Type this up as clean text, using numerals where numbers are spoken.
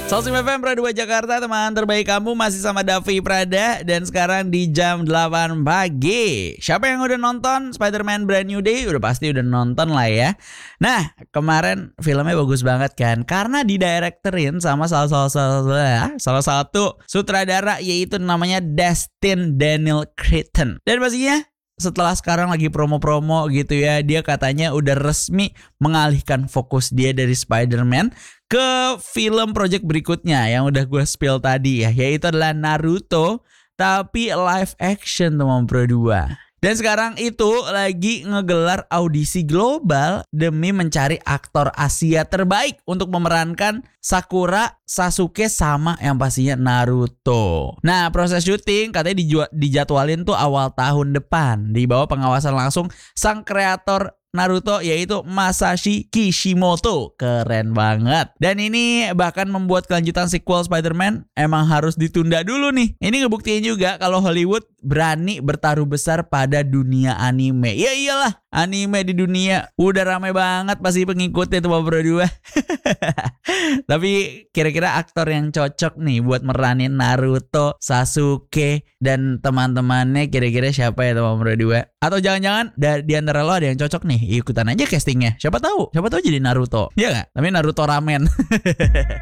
Salsim FM Pro 2 Jakarta, teman terbaik kamu masih sama Davi Prada. Dan sekarang di jam 8 pagi. Siapa yang udah nonton Spider-Man Brand New Day? Udah pasti udah nonton lah ya. Nah, kemarin filmnya bagus banget kan, karena didirectorin sama salah satu sutradara, yaitu namanya Destin Daniel Cretton. Dan pastinya setelah sekarang lagi promo-promo gitu ya, dia katanya udah resmi mengalihkan fokus dia dari Spider-Man ke film project berikutnya yang udah gue spill tadi ya, yaitu adalah Naruto tapi live action teman Pro 2. Dan sekarang itu lagi ngegelar audisi global demi mencari aktor Asia terbaik untuk memerankan Sakura, Sasuke, sama yang pastinya Naruto. Nah, proses syuting katanya dijadwalin tuh awal tahun depan di bawah pengawasan langsung sang kreator Naruto, yaitu Masashi Kishimoto. Keren banget. Dan ini bahkan membuat kelanjutan sequel Spider-Man emang harus ditunda dulu nih. Ini ngebuktiin juga kalau Hollywood berani bertaruh besar pada dunia anime. Ya iyalah, anime di dunia udah ramai banget pasti pengikutnya tuh Bro 2. Tapi kira-kira aktor yang cocok nih buat meranin Naruto, Sasuke, dan teman-temannya kira-kira siapa ya teman Bro 2? Atau jangan-jangan di antara lo ada yang cocok nih, ikutan aja castingnya. Siapa tahu jadi Naruto. Iya gak? Tapi Naruto ramen.